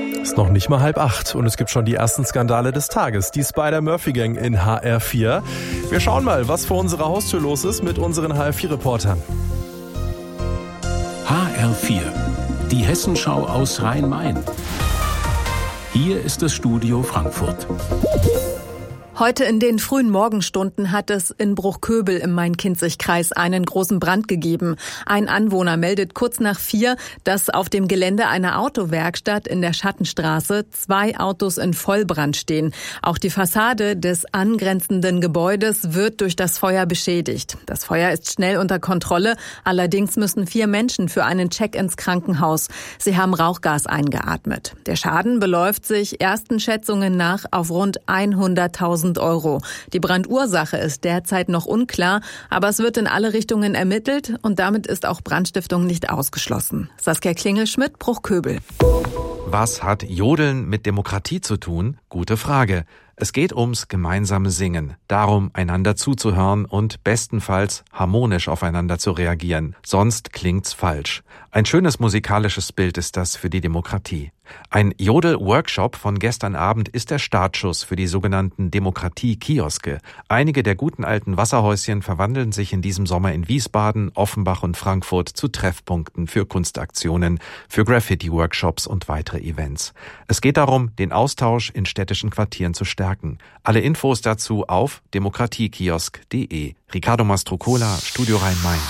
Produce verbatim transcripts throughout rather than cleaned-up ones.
Ist noch nicht mal halb acht und es gibt schon die ersten Skandale des Tages. Die Spider-Murphy-Gang in H R vier. Wir schauen mal, was vor unserer Haustür los ist mit unseren H R vier-Reportern. H R vier, die Hessenschau aus Rhein-Main. Hier ist das Studio Frankfurt. Heute in den frühen Morgenstunden hat es in Bruchköbel im Main-Kinzig-Kreis einen großen Brand gegeben. Ein Anwohner meldet kurz nach vier, dass auf dem Gelände einer Autowerkstatt in der Schattenstraße zwei Autos in Vollbrand stehen. Auch die Fassade des angrenzenden Gebäudes wird durch das Feuer beschädigt. Das Feuer ist schnell unter Kontrolle. Allerdings müssen vier Menschen für einen Check ins Krankenhaus. Sie haben Rauchgas eingeatmet. Der Schaden beläuft sich ersten Schätzungen nach auf rund hunderttausend Euro. Die Brandursache ist derzeit noch unklar, aber es wird in alle Richtungen ermittelt und damit ist auch Brandstiftung nicht ausgeschlossen. Saskia Klingelschmidt, Bruchköbel. Was hat Jodeln mit Demokratie zu tun? Gute Frage. Es geht ums gemeinsame Singen, darum, einander zuzuhören und bestenfalls harmonisch aufeinander zu reagieren. Sonst klingt's falsch. Ein schönes musikalisches Bild ist das für die Demokratie. Ein Jodel-Workshop von gestern Abend ist der Startschuss für die sogenannten Demokratie-Kioske. Einige der guten alten Wasserhäuschen verwandeln sich in diesem Sommer in Wiesbaden, Offenbach und Frankfurt zu Treffpunkten für Kunstaktionen, für Graffiti-Workshops und weitere Events. Es geht darum, den Austausch in städtischen Quartieren zu stärken. Alle Infos dazu auf demokratiekiosk punkt de. Ricardo Mastrocola, Studio Rhein-Main.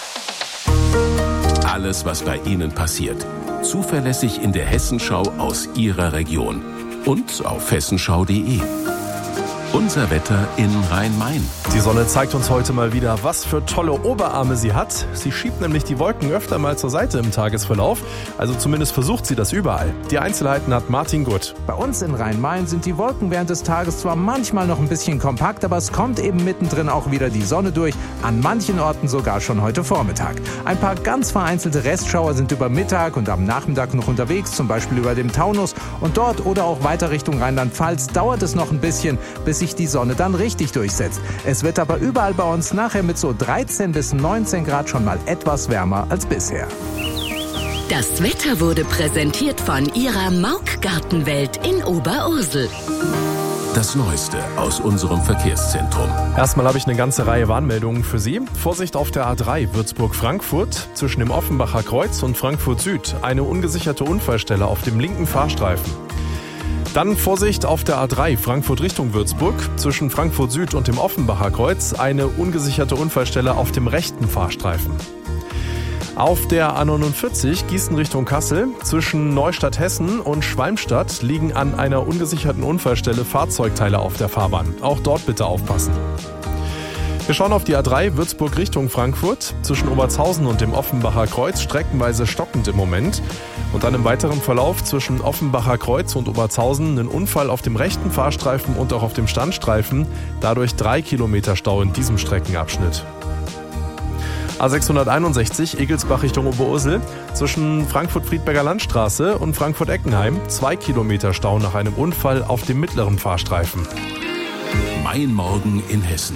Alles, was bei Ihnen passiert. Zuverlässig in der Hessenschau aus Ihrer Region. Und auf hessenschau punkt de. Unser Wetter in Rhein-Main. Die Sonne zeigt uns heute mal wieder, was für tolle Oberarme sie hat. Sie schiebt nämlich die Wolken öfter mal zur Seite im Tagesverlauf. Also zumindest versucht sie das überall. Die Einzelheiten hat Martin Gutt. Bei uns in Rhein-Main sind die Wolken während des Tages zwar manchmal noch ein bisschen kompakt, aber es kommt eben mittendrin auch wieder die Sonne durch. An manchen Orten sogar schon heute Vormittag. Ein paar ganz vereinzelte Restschauer sind über Mittag und am Nachmittag noch unterwegs, zum Beispiel über dem Taunus. Und dort oder auch weiter Richtung Rheinland-Pfalz dauert es noch ein bisschen, bis sich die Sonne dann richtig durchsetzt. Es wird aber überall bei uns nachher mit so dreizehn bis neunzehn Grad schon mal etwas wärmer als bisher. Das Wetter wurde präsentiert von Ihrer Mauk-Gartenwelt in Oberursel. Das Neueste aus unserem Verkehrszentrum. Erstmal habe ich eine ganze Reihe Warnmeldungen für Sie. Vorsicht auf der A drei Würzburg-Frankfurt zwischen dem Offenbacher Kreuz und Frankfurt Süd. Eine ungesicherte Unfallstelle auf dem linken Fahrstreifen. Dann Vorsicht auf der A drei Frankfurt Richtung Würzburg zwischen Frankfurt Süd und dem Offenbacher Kreuz. Eine ungesicherte Unfallstelle auf dem rechten Fahrstreifen. Auf der A neunundvierzig Gießen Richtung Kassel zwischen Neustadt-Hessen und Schwalmstadt liegen an einer ungesicherten Unfallstelle Fahrzeugteile auf der Fahrbahn. Auch dort bitte aufpassen. Wir schauen auf die A drei Würzburg Richtung Frankfurt zwischen Obertshausen und dem Offenbacher Kreuz streckenweise stockend im Moment. Und dann im weiteren Verlauf zwischen Offenbacher Kreuz und Obertshausen einen Unfall auf dem rechten Fahrstreifen und auch auf dem Standstreifen. Dadurch drei Kilometer Stau in diesem Streckenabschnitt. A sechshunderteinundsechzig Egelsbach Richtung Oberursel zwischen Frankfurt-Friedberger Landstraße und Frankfurt-Eckenheim. Zwei Kilometer Stau nach einem Unfall auf dem mittleren Fahrstreifen. Mein Morgen in Hessen.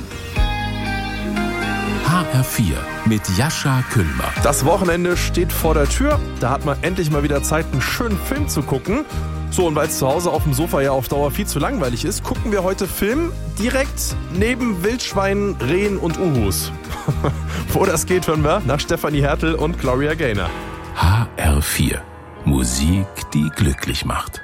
H R vier mit Jascha Kühlmer. Das Wochenende steht vor der Tür. Da hat man endlich mal wieder Zeit, einen schönen Film zu gucken. So, und weil es zu Hause auf dem Sofa ja auf Dauer viel zu langweilig ist, gucken wir heute Film direkt neben Wildschweinen, Rehen und Uhus. Wo das geht, hören wir nach Stefanie Hertel und Gloria Gaynor. H R vier. Musik, die glücklich macht.